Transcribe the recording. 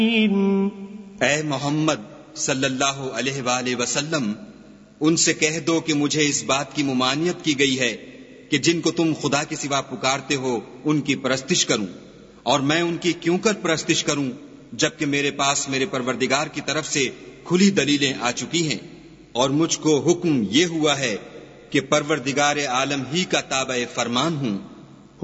ऐ मोहम्मद सल्लल्लाहु अलैहि वसल्लम, उनसे कह दो कि मुझे इस बात की मुमानियत की गई है कि जिनको तुम खुदा के सिवा पुकारते हो उनकी परस्तिश करूं, और मैं उनकी क्यों कर परस्तिश करूं जबकि मेरे पास मेरे परवरदिगार की तरफ से खुली दलीलें आ चुकी हैं, और मुझको हुक्म ये हुआ है कि परवरदिगार आलम ही का ताबे फरमान हूं।